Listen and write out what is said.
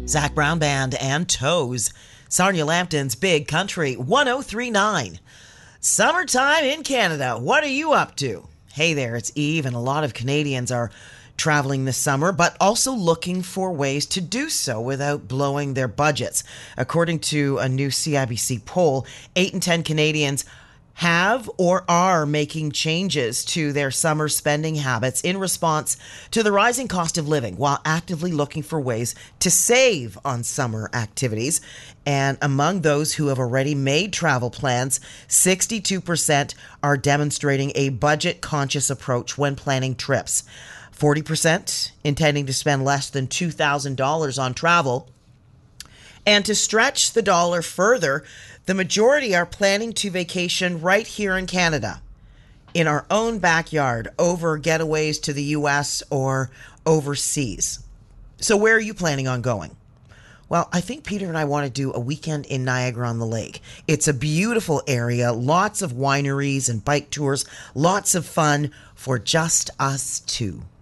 Zach Brown Band and Toes. Sarnia Lambton's Big Country 1039. Summertime in Canada. What are you up to? Hey there, it's Eve, and a lot of Canadians are traveling this summer, but also looking for ways to do so without blowing their budgets. According to a new CIBC poll, 8 in 10 Canadians have or are making changes to their summer spending habits in response to the rising cost of living, while actively looking for ways to save on summer activities. And among those who have already made travel plans, 62% are demonstrating a budget-conscious approach when planning trips. 40% intending to spend less than $2,000 on travel. And to stretch the dollar further, the majority are planning to vacation right here in Canada, in our own backyard, over getaways to the U.S. or overseas. So where are you planning on going? Well, I think Peter and I want to do a weekend in Niagara-on-the-Lake. It's a beautiful area, lots of wineries and bike tours, lots of fun for just us two.